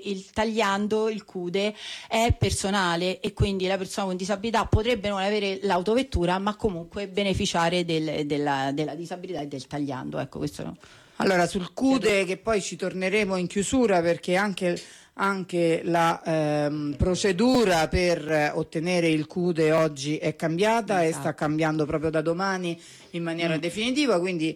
il tagliando, il CUDE è personale e quindi la persona con disabilità potrebbe non avere l'autovettura ma comunque beneficiare della disabilità e del tagliando. Ecco, questo no. Allora, sul CUDE, che poi ci torneremo in chiusura, perché anche la procedura per ottenere il CUDE oggi è cambiata, e sta cambiando proprio da domani in maniera definitiva, quindi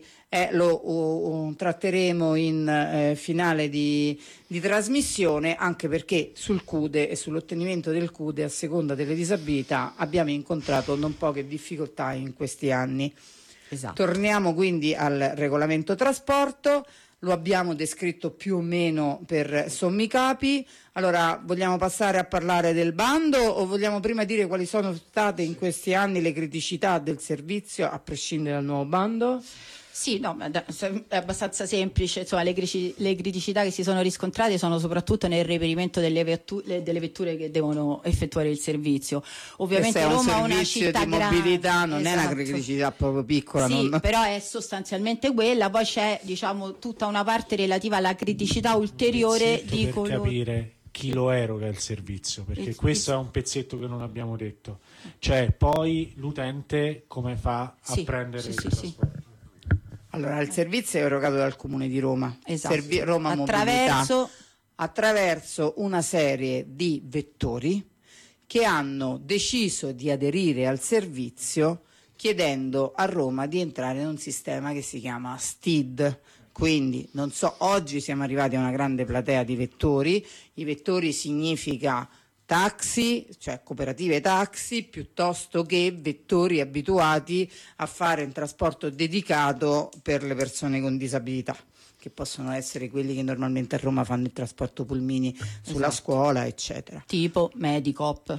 lo tratteremo in finale di trasmissione, anche perché sul CUDE e sull'ottenimento del CUDE a seconda delle disabilità abbiamo incontrato non poche difficoltà in questi anni. Esatto. Torniamo quindi al regolamento trasporto, lo abbiamo descritto più o meno per sommi capi. Allora, vogliamo passare a parlare del bando o vogliamo prima dire quali sono state in questi anni le criticità del servizio a prescindere dal nuovo bando? Sì, no, è abbastanza semplice, insomma, le criticità che si sono riscontrate sono soprattutto nel reperimento delle vetture che devono effettuare il servizio. Ovviamente Roma è una città di mobilità, grande, non esatto. È una criticità proprio piccola. Sì, però è sostanzialmente quella, poi c'è tutta una parte relativa alla criticità ulteriore di capire chi lo eroga il servizio, perché questo è un pezzetto che non abbiamo detto, cioè poi l'utente come fa a prendere il trasporto. Allora, il servizio è erogato dal Comune di Roma, esatto. Roma Mobilità, attraverso una serie di vettori che hanno deciso di aderire al servizio chiedendo a Roma di entrare in un sistema che si chiama STID. Quindi, oggi siamo arrivati a una grande platea di vettori. I vettori significa taxi, cioè cooperative taxi, piuttosto che vettori abituati a fare un trasporto dedicato per le persone con disabilità, che possono essere quelli che normalmente a Roma fanno il trasporto pulmini sulla scuola, eccetera. Tipo Medicop.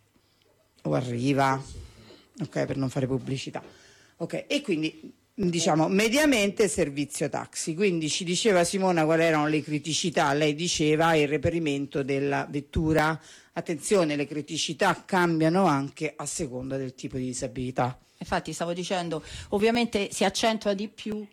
O Arriva, ok, per non fare pubblicità. Ok, e quindi mediamente servizio taxi. Quindi ci diceva Simona quali erano le criticità. Lei diceva il reperimento della vettura. Attenzione, le criticità cambiano anche a seconda del tipo di disabilità. Infatti stavo dicendo, ovviamente si accentua di più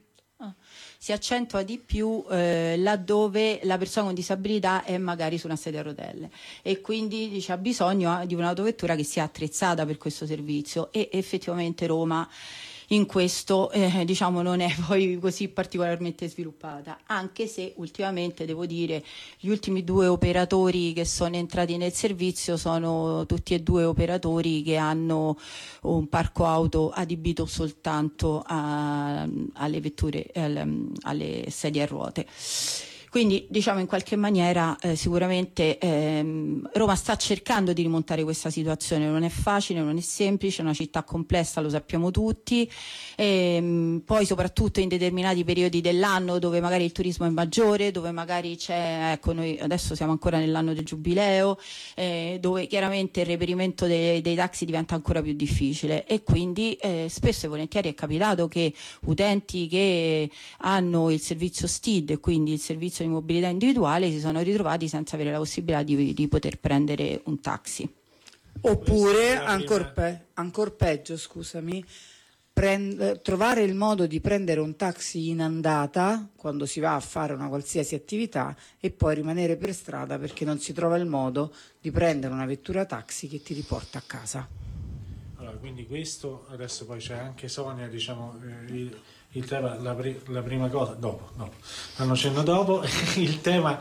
laddove la persona con disabilità è magari su una sedia a rotelle e quindi ha bisogno di un'autovettura che sia attrezzata per questo servizio, e effettivamente Roma in questo non è poi così particolarmente sviluppata, anche se ultimamente devo dire gli ultimi due operatori che sono entrati nel servizio sono tutti e due operatori che hanno un parco auto adibito soltanto alle vetture, alle sedie a ruote. Quindi in qualche maniera sicuramente Roma sta cercando di rimontare questa situazione, non è facile, non è semplice, è una città complessa, lo sappiamo tutti, poi soprattutto in determinati periodi dell'anno dove magari il turismo è maggiore, dove magari c'è, noi adesso siamo ancora nell'anno del giubileo, dove chiaramente il reperimento dei taxi diventa ancora più difficile, e quindi spesso e volentieri è capitato che utenti che hanno il servizio STID, quindi il servizio di mobilità individuale, si sono ritrovati senza avere la possibilità di poter prendere un taxi. Oppure, ancor peggio, scusami, trovare il modo di prendere un taxi in andata quando si va a fare una qualsiasi attività e poi rimanere per strada perché non si trova il modo di prendere una vettura taxi che ti riporta a casa. Allora, quindi questo, adesso poi c'è anche Sonia, il tema, la prima cosa, dopo, fanno cenno dopo, il tema,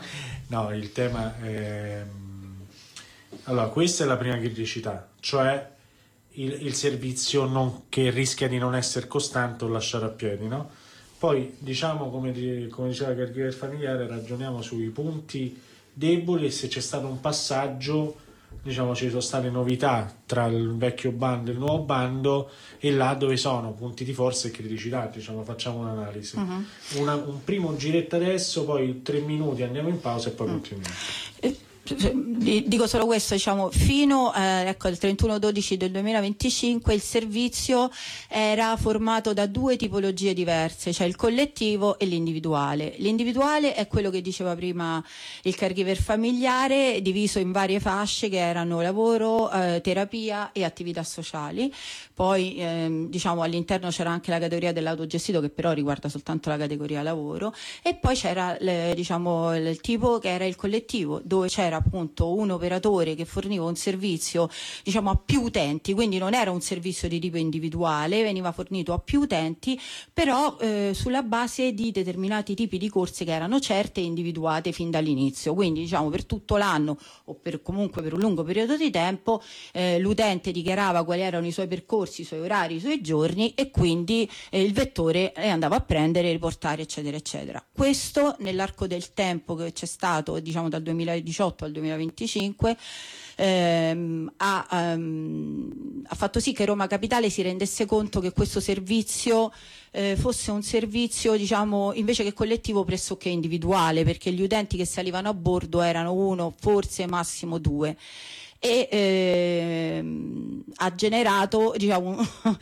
allora questa è la prima criticità, cioè il servizio che rischia di non essere costante o lasciare a piedi, no? Poi come diceva il caregiver familiare, ragioniamo sui punti deboli e se c'è stato un passaggio, ci sono state novità tra il vecchio bando e il nuovo bando, e là dove sono punti di forza e criticità, facciamo un'analisi. Un primo giretto adesso, poi 3 minuti, andiamo in pausa e poi continuiamo. Dico solo questo, diciamo, fino al 31/12 del 2025 il servizio era formato da due tipologie diverse, cioè il collettivo e l'individuale. L'individuale è quello che diceva prima il caregiver familiare, diviso in varie fasce che erano lavoro, terapia e attività sociali. Poi diciamo all'interno c'era anche la categoria dell'autogestito, che però riguarda soltanto la categoria lavoro, e poi c'era diciamo il tipo che era il collettivo, dove c'era appunto un operatore che forniva un servizio, diciamo, a più utenti, quindi non era un servizio di tipo individuale, veniva fornito a più utenti, però sulla base di determinati tipi di corse che erano certe e individuate fin dall'inizio. Quindi diciamo per tutto l'anno o comunque per un lungo periodo di tempo l'utente dichiarava quali erano i suoi percorsi, i suoi orari, i suoi giorni, e quindi il vettore le andava a prendere, riportare, eccetera eccetera. Questo nell'arco del tempo che c'è stato, diciamo dal 2018 al 2025, ha fatto sì che Roma Capitale si rendesse conto che questo servizio fosse un servizio, diciamo, invece che collettivo, pressoché individuale, perché gli utenti che salivano a bordo erano uno, forse massimo due, e ha generato, diciamo,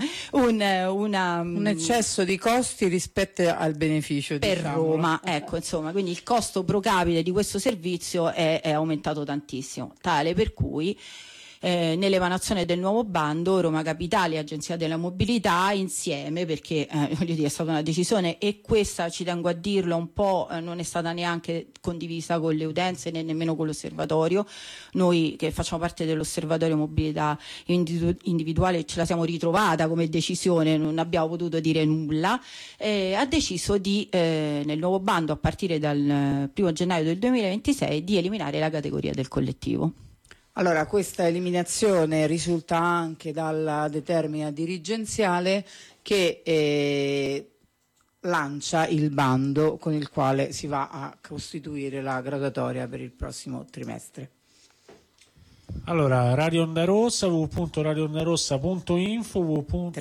un eccesso di costi rispetto al beneficio per diciamo. Roma, ecco, insomma, quindi il costo pro capite di questo servizio è aumentato tantissimo, tale per cui nell'emanazione del nuovo bando Roma Capitale e Agenzia della Mobilità insieme, perché voglio dire, è stata una decisione, e questa, ci tengo a dirlo, un po' non è stata neanche condivisa con le utenze né nemmeno con l'osservatorio. Noi che facciamo parte dell'osservatorio mobilità individuale ce la siamo ritrovata come decisione, non abbiamo potuto dire nulla, ha deciso di nel nuovo bando a partire dal 1 gennaio del 2026 di eliminare la categoria del collettivo. Allora, questa eliminazione risulta anche dalla determina dirigenziale che lancia il bando con il quale si va a costituire la graduatoria per il prossimo trimestre. Allora, Radio Onda Rossa, www.radioondarossa.info,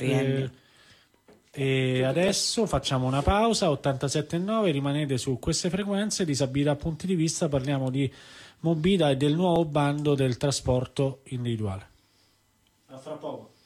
e adesso facciamo una pausa. 87.9, rimanete su queste frequenze. Disabilità punti di vista, parliamo di mobilità e del nuovo bando del trasporto individuale. A fra poco.